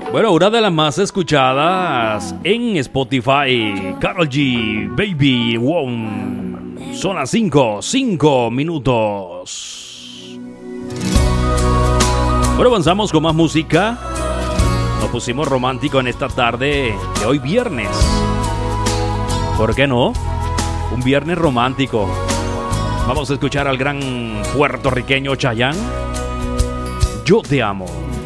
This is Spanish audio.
Bueno, una de las más escuchadas en Spotify, Karol G, Baby One. Son las 5 minutos. Bueno, avanzamos con más música. Nos pusimos romántico en esta tarde de hoy viernes. ¿Por qué no? Un viernes romántico. Vamos a escuchar al gran puertorriqueño Chayanne. Yo te amo.